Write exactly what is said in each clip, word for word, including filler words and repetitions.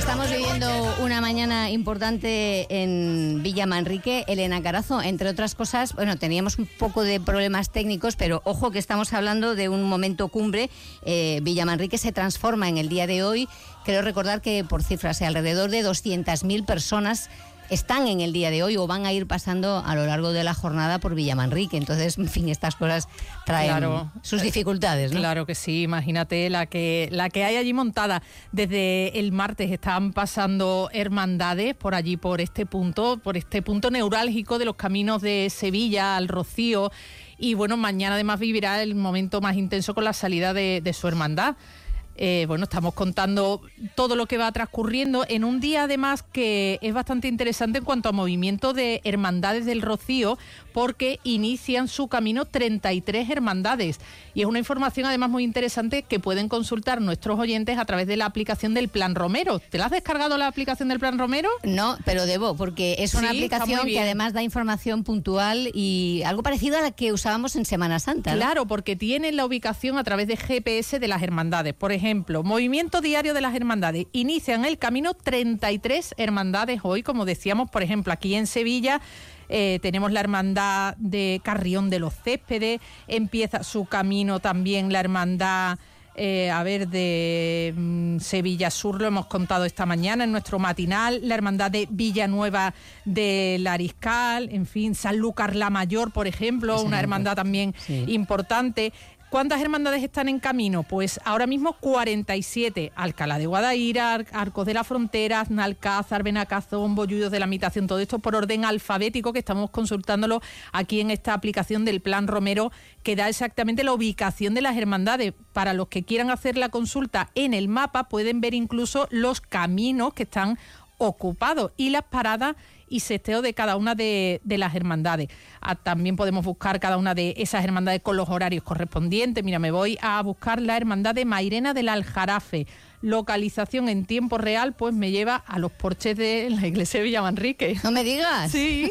Estamos viviendo una mañana importante en Villa Manrique. Elena Carazo, entre otras cosas, bueno, teníamos un poco de problemas técnicos, pero ojo que estamos hablando de un momento cumbre. Eh, Villa Manrique se transforma en el día de hoy. Creo recordar que por cifras, alrededor de doscientas mil personas están en el día de hoy o van a ir pasando a lo largo de la jornada por Villa Manrique. Entonces, en fin, estas cosas traen claro, sus dificultades, ¿no? Claro que sí, imagínate la que, la que hay allí montada. Desde el martes están pasando hermandades por allí, por este punto, por este punto neurálgico de los caminos de Sevilla al Rocío. Y bueno, mañana además vivirá el momento más intenso con la salida de, de su hermandad. Eh, bueno, estamos contando todo lo que va transcurriendo en un día además que es bastante interesante en cuanto a movimiento de hermandades del Rocío, porque inician su camino treinta y tres hermandades y es una información además muy interesante que pueden consultar nuestros oyentes a través de la aplicación del Plan Romero. ¿Te la has descargado la aplicación del Plan Romero? No, pero debo, porque es una sí, aplicación que además da información puntual y algo parecido a la que usábamos en Semana Santa, ¿no? Claro, porque tiene la ubicación a través de G P S de las hermandades. Por ejemplo, Ejemplo, movimiento diario de las hermandades. Inician el camino treinta y tres hermandades hoy, como decíamos, por ejemplo, aquí en Sevilla eh, tenemos la hermandad de Carrión de los Céspedes, empieza su camino también la hermandad, eh, a ver, de mm, Sevilla Sur, lo hemos contado esta mañana en nuestro matinal, la hermandad de Villanueva de Lariscal, en fin, Sanlúcar la Mayor, por ejemplo, una hermandad también sí. importante. ¿Cuántas hermandades están en camino? Pues ahora mismo cuarenta y siete. Alcalá de Guadaira, Arcos de la Frontera, Aznalcázar, Benacazón, Bollullos de la Mitación, todo esto por orden alfabético que estamos consultándolo aquí en esta aplicación del Plan Romero que da exactamente la ubicación de las hermandades. Para los que quieran hacer la consulta en el mapa pueden ver incluso los caminos que están ocupados y las paradas y sesteo de cada una de, de las hermandades. Ah, también podemos buscar cada una de esas hermandades con los horarios correspondientes. Mira, me voy a buscar la hermandad de Mairena del Aljarafe. Localización en tiempo real, pues me lleva a los porches de la iglesia de Villa Manrique. No me digas. Sí.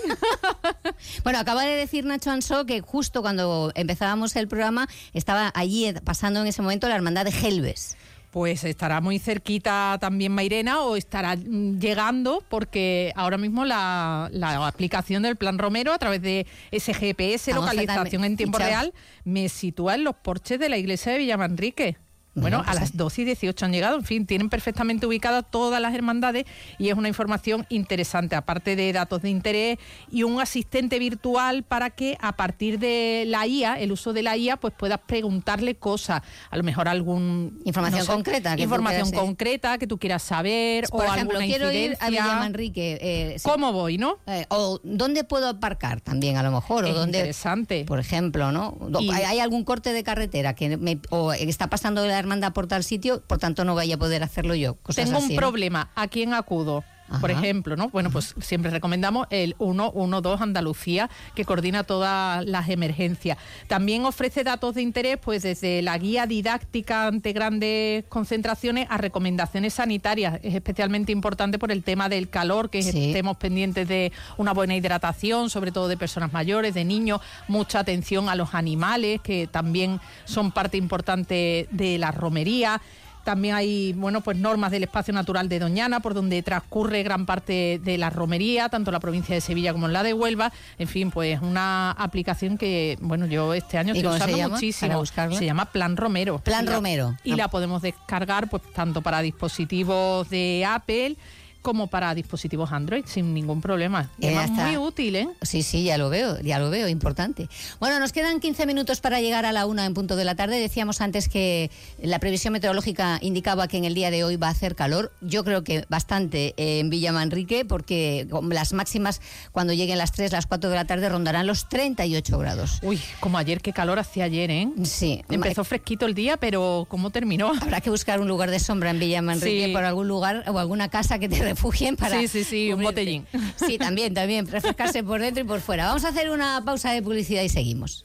Bueno, acaba de decir Nacho Ansó que justo cuando empezábamos el programa estaba allí pasando en ese momento la hermandad de Gelbes. Pues estará muy cerquita también Mairena o estará llegando porque ahora mismo la, la aplicación del Plan Romero a través de ese G P S, Vamos localización en tiempo real, me sitúa en los porches de la iglesia de Villa Manrique. Bueno, a las doce y dieciocho han llegado, en fin, tienen perfectamente ubicadas todas las hermandades y es una información interesante, aparte de datos de interés y un asistente virtual para que a partir de la I A, el uso de la I A, pues puedas preguntarle cosas, a lo mejor algún... Información no sé, concreta. Que información quieras, concreta que tú quieras saber Por o ejemplo, alguna quiero incidencia. ir a Villa Manrique. Eh, ¿Cómo voy, no? Eh, o ¿dónde puedo aparcar también, a lo mejor? Es o dónde, interesante. Por ejemplo, ¿no? Y... ¿Hay, ¿Hay algún corte de carretera que me, o está pasando de la hermandad por tal sitio? Por tanto no vaya a poder hacerlo yo. Cosas Tengo así, un ¿no? problema, ¿a quién acudo? Ajá. Por ejemplo, ¿no? Bueno, pues siempre recomendamos el uno uno dos Andalucía, que coordina todas las emergencias. También ofrece datos de interés, pues desde la guía didáctica ante grandes concentraciones a recomendaciones sanitarias. Es especialmente importante por el tema del calor, que sí. estemos pendientes de una buena hidratación, sobre todo de personas mayores, de niños, mucha atención a los animales, que también son parte importante de la romería. También hay, bueno, pues normas del espacio natural de Doñana, por donde transcurre gran parte de la romería, tanto la provincia de Sevilla como en la de Huelva. En fin, pues una aplicación que, bueno, yo este año estoy usando se muchísimo. Se llama Plan Romero. Plan y la, Romero. Y ah. la podemos descargar, pues tanto para dispositivos de Apple como para dispositivos Android, sin ningún problema. Y además muy útil, ¿eh? Sí, sí, ya lo veo, ya lo veo, importante. Bueno, nos quedan quince minutos para llegar a la una en punto de la tarde. Decíamos antes que la previsión meteorológica indicaba que en el día de hoy va a hacer calor. Yo creo que bastante en Villa Manrique, porque las máximas cuando lleguen las tres, las cuatro de la tarde rondarán los treinta y ocho grados. Uy, como ayer, qué calor hacía ayer, ¿eh? Sí. Empezó fresquito el día, pero ¿cómo terminó? Habrá que buscar un lugar de sombra en Villa Manrique, sí. por algún lugar o alguna casa que te refugien para... Sí, sí, sí, un botellín. Sí, también, también, refrescarse por dentro y por fuera. Vamos a hacer una pausa de publicidad y seguimos.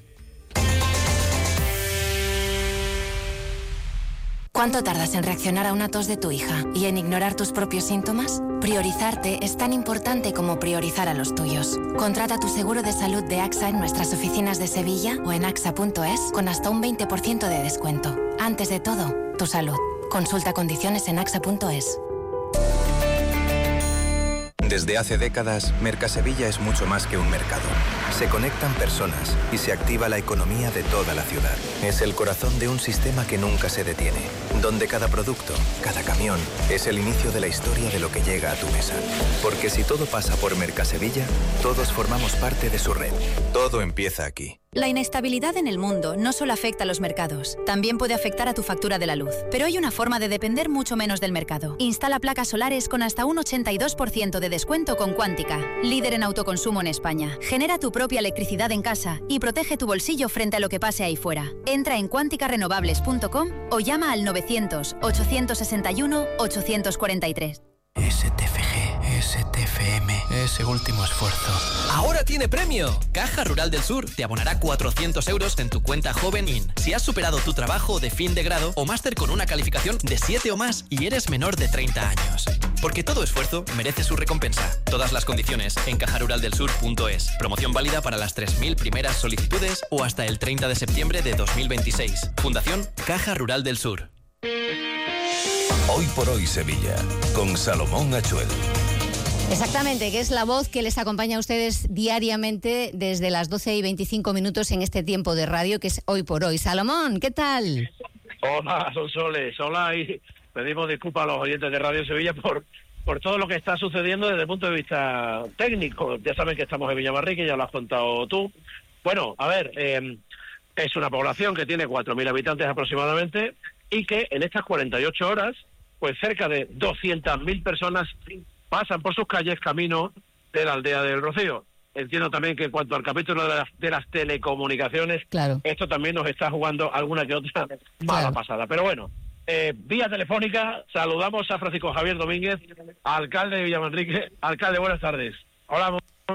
¿Cuánto tardas en reaccionar a una tos de tu hija y en ignorar tus propios síntomas? Priorizarte es tan importante como priorizar a los tuyos. Contrata tu seguro de salud de AXA en nuestras oficinas de Sevilla o en axa punto es con hasta un veinte por ciento de descuento. Antes de todo, tu salud. Consulta condiciones en axa punto es. Desde hace décadas, Mercasevilla es mucho más que un mercado. Se conectan personas y se activa la economía de toda la ciudad. Es el corazón de un sistema que nunca se detiene, donde cada producto, cada camión, es el inicio de la historia de lo que llega a tu mesa. Porque si todo pasa por Mercasevilla, todos formamos parte de su red. Todo empieza aquí. La inestabilidad en el mundo no solo afecta a los mercados, también puede afectar a tu factura de la luz. Pero hay una forma de depender mucho menos del mercado. Instala placas solares con hasta un ochenta y dos por ciento de descuento con Quántica, líder en autoconsumo en España. Genera tu propia electricidad en casa y protege tu bolsillo frente a lo que pase ahí fuera. Entra en cuántica renovables punto com o llama al novecientos, ochocientos sesenta y uno, ochocientos cuarenta y tres. S T F G, S T F M, ese último esfuerzo. ¡Ahora tiene premio! Caja Rural del Sur te abonará cuatrocientos euros en tu cuenta Joven In si has superado tu trabajo de fin de grado o máster con una calificación de siete o más y eres menor de treinta años. Porque todo esfuerzo merece su recompensa. Todas las condiciones en caja rural del sur punto es. Promoción válida para las tres mil primeras solicitudes o hasta el treinta de septiembre de dos mil veintiséis. Fundación Caja Rural del Sur. Hoy por hoy Sevilla, con Salomón Achuel. Exactamente, que es la voz que les acompaña a ustedes diariamente desde las doce y veinticinco minutos en este tiempo de radio, que es Hoy por Hoy. Salomón, ¿qué tal? Hola, Sonsoles, hola, y pedimos disculpas a los oyentes de Radio Sevilla por, por todo lo que está sucediendo desde el punto de vista técnico. Ya saben que estamos en Villamanrique, ya lo has contado tú. Bueno, a ver, eh, es una población que tiene cuatro mil habitantes aproximadamente y que en estas cuarenta y ocho horas, pues cerca de doscientas mil personas pasan por sus calles camino de la aldea del Rocío. Entiendo también que en cuanto al capítulo de las, de las telecomunicaciones, claro, esto también nos está jugando alguna que otra mala claro. pasada. Pero bueno, eh, vía telefónica saludamos a Francisco Javier Domínguez, alcalde de Villamanrique. Alcalde, buenas tardes. Hola,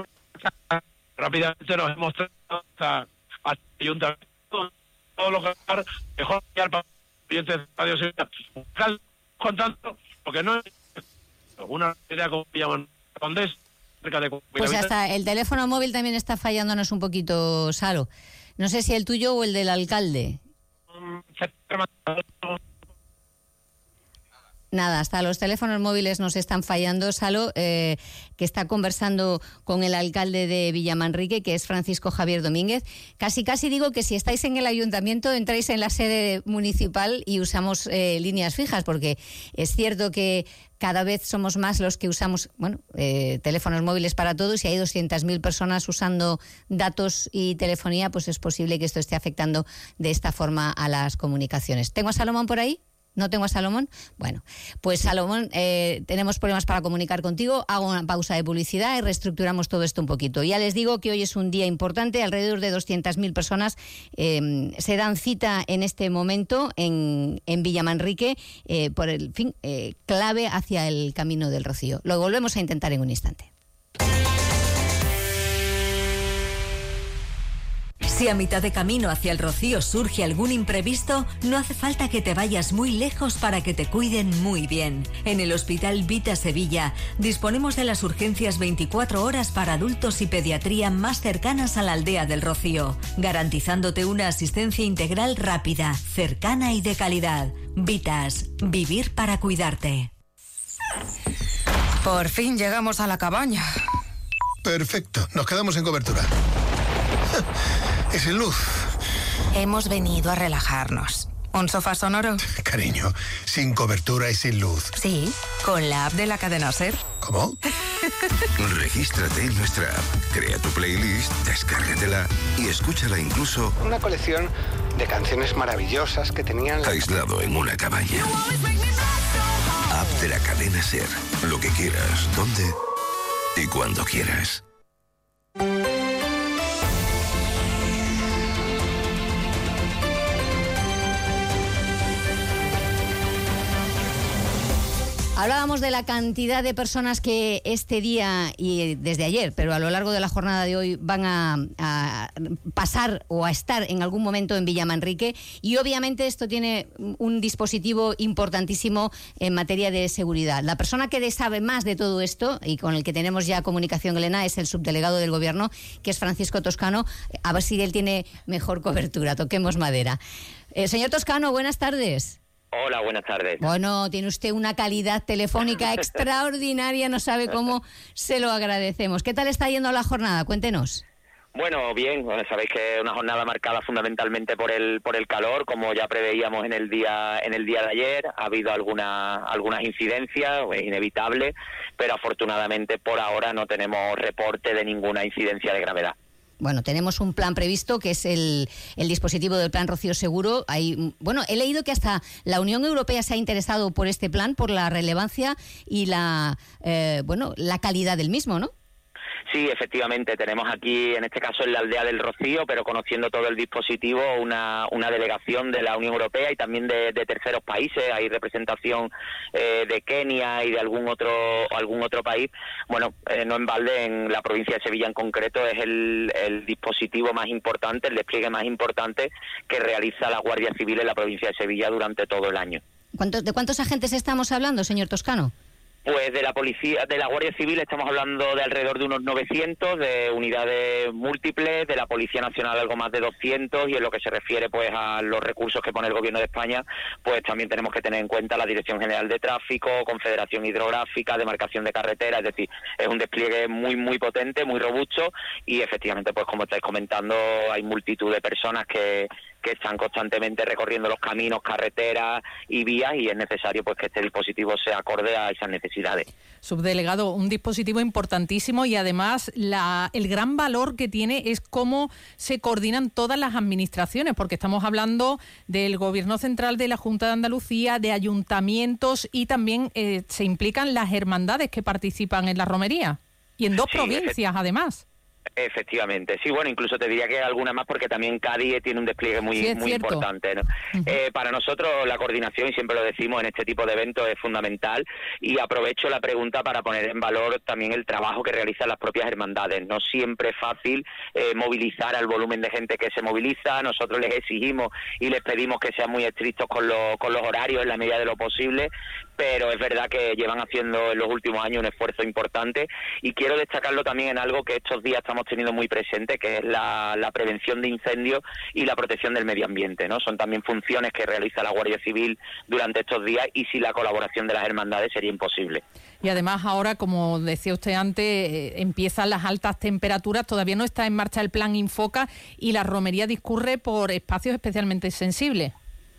rápidamente nos hemos traído hasta al ayuntamiento, todo lo que mejor al paciente de Radio Sevilla. Alcalde, contando, porque no es una idea como Villamanrique, cerca de... Pues hasta el teléfono móvil también está fallándonos un poquito, Salo. No sé si el tuyo o el del alcalde. Nada, hasta los teléfonos móviles nos están fallando, Salo, eh, que está conversando con el alcalde de Villamanrique, que es Francisco Javier Domínguez. Casi, casi digo que si estáis en el ayuntamiento, entráis en la sede municipal y usamos eh, líneas fijas, porque es cierto que cada vez somos más los que usamos, bueno, eh, teléfonos móviles para todos, y hay doscientas mil personas usando datos y telefonía, pues es posible que esto esté afectando de esta forma a las comunicaciones. ¿Tengo a Salomón por ahí? ¿No tengo a Salomón? Bueno, pues Salomón, eh, tenemos problemas para comunicar contigo. Hago una pausa de publicidad y reestructuramos todo esto un poquito. Ya les digo que hoy es un día importante. Alrededor de doscientas mil personas eh, se dan cita en este momento en, en Villamanrique eh, por el fin eh, clave hacia el Camino del Rocío. Lo volvemos a intentar en un instante. Si a mitad de camino hacia el Rocío surge algún imprevisto, no hace falta que te vayas muy lejos para que te cuiden muy bien. En el Hospital Vita Sevilla disponemos de las urgencias veinticuatro horas para adultos y pediatría más cercanas a la aldea del Rocío, garantizándote una asistencia integral rápida, cercana y de calidad. Vitas, vivir para cuidarte. Por fin llegamos a la cabaña. Perfecto, nos quedamos en cobertura. Y sin luz. Hemos venido a relajarnos. ¿Un sofá sonoro? Cariño, sin cobertura y sin luz. Sí, con la app de la cadena SER. ¿Cómo? Regístrate en nuestra app, crea tu playlist, descárgatela y escúchala incluso... Una colección de canciones maravillosas que tenían... La... aislado en una cabaña. App de la cadena SER. Lo que quieras, donde y cuando quieras. Hablábamos de la cantidad de personas que este día y desde ayer, pero a lo largo de la jornada de hoy, van a, a pasar o a estar en algún momento en Villamanrique, y obviamente esto tiene un dispositivo importantísimo en materia de seguridad. La persona que sabe más de todo esto y con el que tenemos ya comunicación, Elena, es el subdelegado del Gobierno, que es Francisco Toscano. A ver si él tiene mejor cobertura. Toquemos madera. Eh, señor Toscano, buenas tardes. Hola, buenas tardes. Bueno, tiene usted una calidad telefónica extraordinaria, no sabe cómo se lo agradecemos. ¿Qué tal está yendo la jornada? Cuéntenos. Bueno, bien, bueno, sabéis que es una jornada marcada fundamentalmente por el por el calor, como ya preveíamos en el día en el día de ayer. Ha habido algunas algunas incidencias, es inevitable, pero afortunadamente por ahora no tenemos reporte de ninguna incidencia de gravedad. Bueno, tenemos un plan previsto que es el, el dispositivo del Plan Rocío Seguro. Hay, bueno, he leído que hasta la Unión Europea se ha interesado por este plan, por la relevancia y la eh, bueno la calidad del mismo, ¿no? Sí, efectivamente, tenemos aquí, en este caso en la aldea del Rocío, pero conociendo todo el dispositivo, una, una delegación de la Unión Europea y también de, de terceros países. Hay representación eh, de Kenia y de algún otro algún otro país. Bueno, eh, no en balde, en la provincia de Sevilla en concreto es el, el dispositivo más importante, el despliegue más importante que realiza la Guardia Civil en la provincia de Sevilla durante todo el año. ¿Cuántos, ¿De cuántos agentes estamos hablando, señor Toscano? Pues de la policía, de la Guardia Civil estamos hablando de alrededor de unos novecientos, de unidades múltiples, de la Policía Nacional algo más de doscientos, y en lo que se refiere pues a los recursos que pone el Gobierno de España, pues también tenemos que tener en cuenta la Dirección General de Tráfico, Confederación Hidrográfica, Demarcación de Carretera, es decir, es un despliegue muy muy potente, muy robusto, y efectivamente pues como estáis comentando hay multitud de personas que que están constantemente recorriendo los caminos, carreteras y vías, y es necesario pues que este dispositivo sea acorde a esas necesidades. Subdelegado, un dispositivo importantísimo, y además la, el gran valor que tiene es cómo se coordinan todas las administraciones, porque estamos hablando del Gobierno Central, de la Junta de Andalucía, de ayuntamientos, y también eh, se implican las hermandades que participan en la romería, y en dos sí, provincias además. Efectivamente, sí, bueno, incluso te diría que alguna más porque también Cádiz tiene un despliegue muy sí, muy cierto. importante, ¿no? Uh-huh. eh, para nosotros la coordinación, y siempre lo decimos en este tipo de eventos, es fundamental, y aprovecho la pregunta para poner en valor también el trabajo que realizan las propias hermandades. No siempre es fácil eh, movilizar al volumen de gente que se moviliza. Nosotros les exigimos y les pedimos que sean muy estrictos con, lo, con los horarios en la medida de lo posible, pero es verdad que llevan haciendo en los últimos años un esfuerzo importante, y quiero destacarlo también en algo que estos días estamos teniendo muy presente, que es la, la prevención de incendios y la protección del medio ambiente, ¿no? Son también funciones que realiza la Guardia Civil durante estos días, y sin la colaboración de las hermandades sería imposible. Y además ahora, como decía usted antes, eh, empiezan las altas temperaturas, todavía no está en marcha el plan Infoca, y la romería discurre por espacios especialmente sensibles.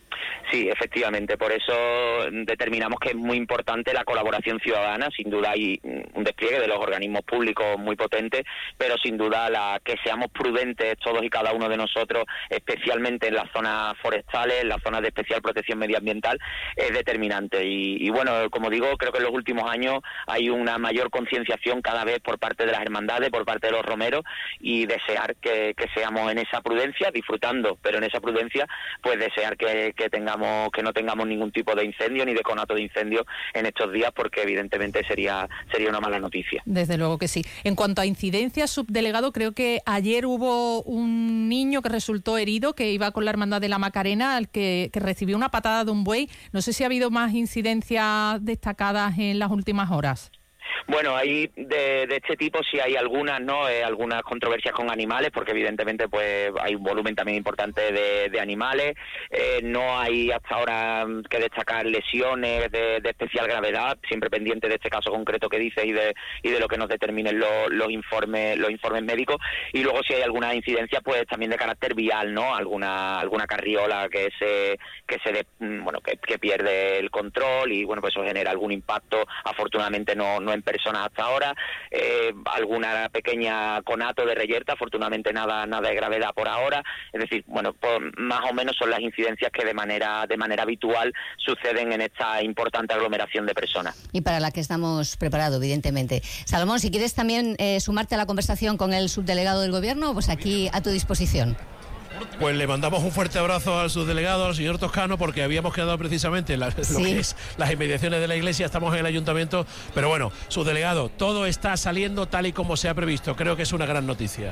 Sí, efectivamente, por eso determinamos que es muy importante la colaboración ciudadana. Sin duda hay un despliegue de los organismos públicos muy potente, pero sin duda la que seamos prudentes todos y cada uno de nosotros, especialmente en las zonas forestales, en las zonas de especial protección medioambiental, es determinante. Y, y bueno, como digo, creo que en los últimos años hay una mayor concienciación cada vez por parte de las hermandades, por parte de los romeros, y desear que, que seamos en esa prudencia, disfrutando, pero en esa prudencia, pues desear que, que tengamos que no tengamos ningún tipo de incendio ni de conato de incendio en estos días, porque evidentemente sería sería una mala noticia. Desde luego que sí. En cuanto a incidencias, subdelegado, creo que ayer hubo un niño que resultó herido, que iba con la Hermandad de la Macarena, al que, que recibió una patada de un buey. No sé si ha habido más incidencias destacadas en las últimas horas. Bueno, hay de, de este tipo sí hay algunas, ¿no? Eh, algunas controversias con animales, porque evidentemente pues hay un volumen también importante de, de animales. Eh, no hay hasta ahora que destacar lesiones de, de especial gravedad, siempre pendiente de este caso concreto que dices y de y de lo que nos determinen los, los informes los informes médicos. Y luego si hay alguna incidencia pues también de carácter vial, ¿no? Alguna alguna carriola que se que se de, bueno que, que pierde el control, y bueno, pues eso genera algún impacto. Afortunadamente no no en personas hasta ahora, eh, alguna pequeña conato de reyerta, afortunadamente nada nada de gravedad por ahora. Es decir, bueno, pues más o menos son las incidencias que de manera de manera habitual suceden en esta importante aglomeración de personas. Y para la que estamos preparados, evidentemente. Salomón, si quieres también eh, sumarte a la conversación con el subdelegado del Gobierno, pues aquí a tu disposición. Pues le mandamos un fuerte abrazo al subdelegado, al señor Toscano, porque habíamos quedado precisamente en la, sí. lo que es las inmediaciones de la iglesia, estamos en el ayuntamiento, pero bueno, subdelegado, todo está saliendo tal y como se ha previsto, creo que es una gran noticia.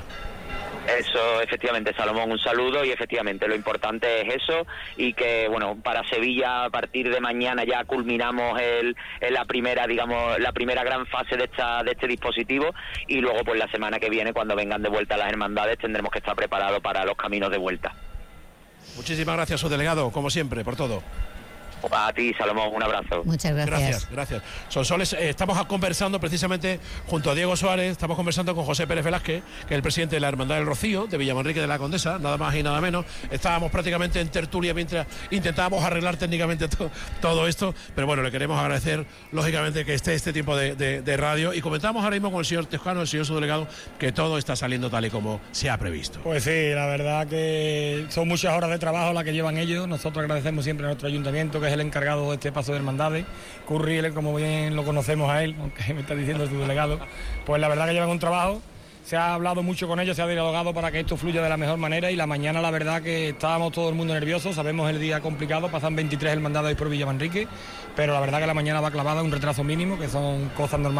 Eso, efectivamente, Salomón, un saludo, y efectivamente lo importante es eso, y que bueno, para Sevilla a partir de mañana ya culminamos el, el la primera, digamos, la primera gran fase de esta de este dispositivo, y luego pues la semana que viene, cuando vengan de vuelta las hermandades, tendremos que estar preparados para los caminos de vuelta. Muchísimas gracias, subdelegado, como siempre, por todo. A ti, Salomón, un abrazo. Muchas gracias. Gracias, gracias. Sonsoles, eh, estamos conversando precisamente junto a Diego Suárez, estamos conversando con José Pérez Velázquez, que es el presidente de la Hermandad del Rocío, de Villamanrique de la Condesa, nada más y nada menos. Estábamos prácticamente en tertulia mientras intentábamos arreglar técnicamente to, todo esto, pero bueno, le queremos agradecer, lógicamente, que esté este tiempo de, de, de radio. Y comentamos ahora mismo con el señor Toscano, el señor subdelegado, que todo está saliendo tal y como se ha previsto. Pues sí, la verdad que son muchas horas de trabajo las que llevan ellos. Nosotros agradecemos siempre a nuestro ayuntamiento, que es el encargado de este paso de hermandades. Curri, como bien lo conocemos a él, aunque me está diciendo su delegado, pues la verdad que llevan un trabajo. Se ha hablado mucho con ellos, se ha dialogado para que esto fluya de la mejor manera, y la mañana la verdad que estábamos todo el mundo nervioso. Sabemos el día complicado, pasan veintitrés hermandades hoy por Villamanrique, pero la verdad que la mañana va clavada, un retraso mínimo, que son cosas normales.